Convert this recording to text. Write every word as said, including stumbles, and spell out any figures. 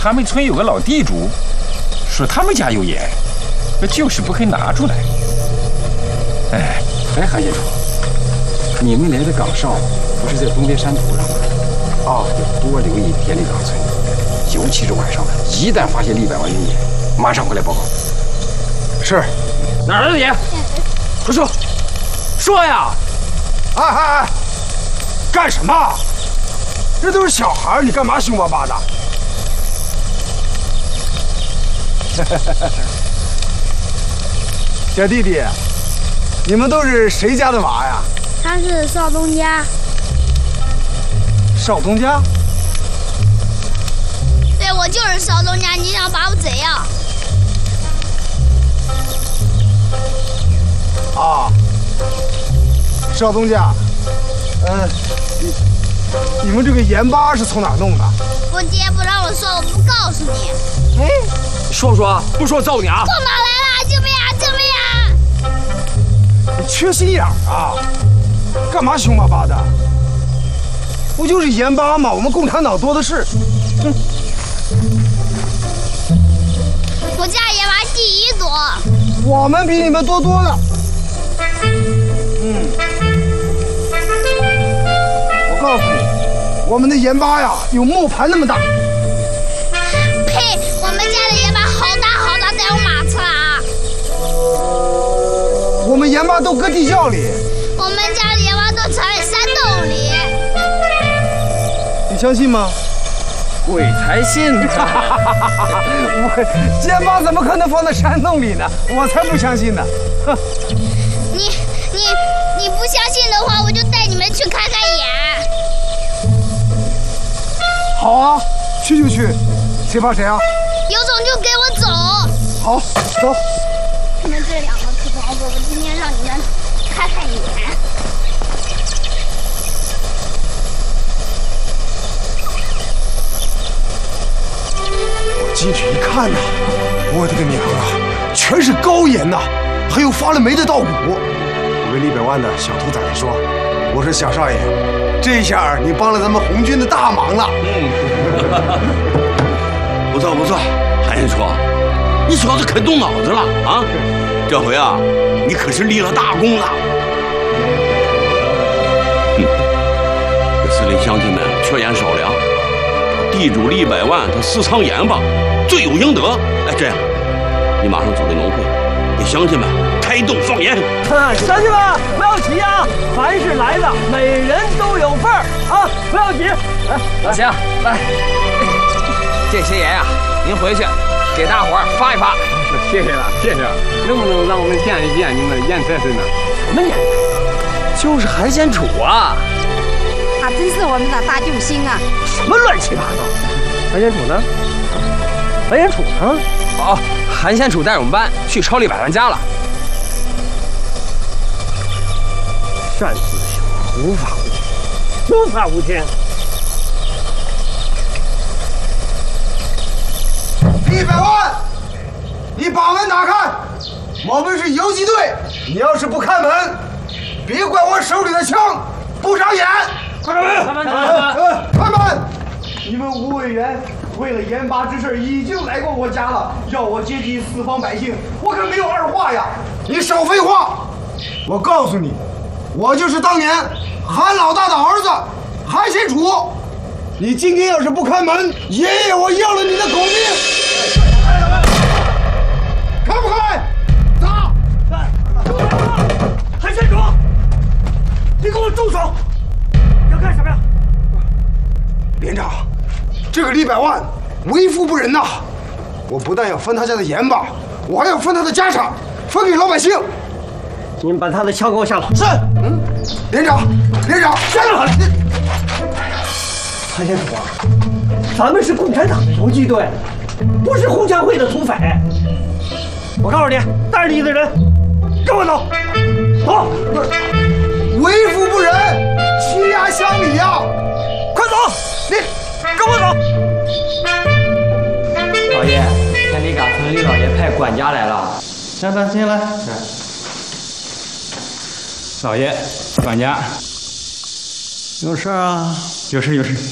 他们村有个老地主，说他们家有盐，就是不肯拿出来。哎， 哎，韩先生，你们来的岗哨不是在东边山头上吗？啊，要多留意田里岗村，尤其是晚上的，一旦发现立百万运盐，马上回来报告。 是， 哪儿来的盐？快说，说呀！ 哎哎哎，干什么？这都是小孩，你干嘛凶巴巴的？小弟弟，你们都是谁家的娃呀？ 他是少东家。 少东家？ 对，我就是少东家，你想把我怎样？ 啊，少东家，嗯，你你们这个盐巴是从哪儿弄的？ 我爹不让我说，我不告诉你。 哎， 说说，不说揍你啊！ 空岛来了，救命啊！救命啊！ 你缺心眼儿啊！干嘛凶巴巴的？不就是盐巴吗？我们共产党多的是。哼， 我家盐巴第一多。 我们比你们多多了。嗯，我告诉你，我们的盐巴呀，有磨盘那么大。 呸！我们家的盐巴好大好大，得有马车啊！ 我们盐巴都搁地窖里。 我们家的盐巴都藏在山洞里。 你相信吗？ 鬼才信呢！ 我盐巴怎么可能放在山洞里呢？我才不相信呢！哼！ 你你你不相信的话，我就带你们去开开眼。 好啊，去就去，谁怕谁啊？ 有种就给我走！ 好，走。 你们这两个土包子，我今天让你们开开眼。 我进去一看呐，我的个娘啊，全是高盐呐，还有发了霉的稻谷。我跟李百万的小兔崽子说，我说小少爷，这下你帮了咱们红军的大忙了。 嗯，不错不错，韩先说，你小子可动脑子了啊！这回啊，你可是立了大功了。嗯，这司令乡亲们缺盐少粮，地主李百万他私藏盐巴，罪有应得。哎，这样，你马上组织农会，给乡亲们开动放盐。 乡亲们不要急啊，凡是来的每人都有份儿啊，不要急。来， 老乡，来，这些盐呀，您回去给大伙儿发一发。 谢谢了，谢谢了。能不能让我们见一见你们的盐特色呢？ 什么盐？就是韩先楚啊！ 他真是我们的大救星啊！ 什么乱七八糟？韩先楚呢？韩先楚呢？ 哦，韩先楚带我们班去抄李百万家了。 单思想，无法无天，无法无天。 李百万，你把门打开，我们是游击队。你要是不开门，别怪我手里的枪不长眼。快开门！开门！开门！开门！你们吴委员为了盐巴之事已经来过我家了，要我接济四方百姓，我可没有二话呀！你少废话！我告诉你，我就是当年韩老大的儿子韩先楚。你今天要是不开门，爷爷我要了你的狗命！开不开？打！ 韩先楚，你给我住手！要干什么呀？ 连长，这个李百万为富不仁呐！我不但要分他家的盐巴，我还要分他的家产，分给老百姓。 您把他的枪给我下了。 是。嗯，连长，连长， 下了。韩先楚啊，咱们是共产党的游击队，不是红枪会的土匪。我告诉你，带着你的人跟我走，走！ 为富不仁，欺压乡里呀！ 快走！你跟我走。 老爷，田里岗村李老爷派管家来了。让他进来。老爷，管家， 有事啊？ 有事有事。